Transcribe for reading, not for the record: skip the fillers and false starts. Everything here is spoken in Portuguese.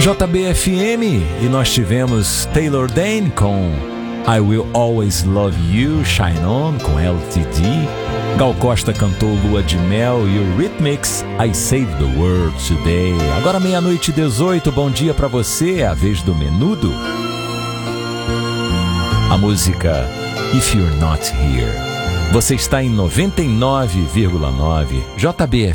JBFM, e nós tivemos Taylor Dayne com I Will Always Love You, Shine On com LTD. Gal Costa cantou Lua de Mel e o Rhythmics, I Save the World Today. Agora 00:18, bom dia pra você, é a vez do Menudo. A música If You're Not Here. Você está em 99,9 JBFM.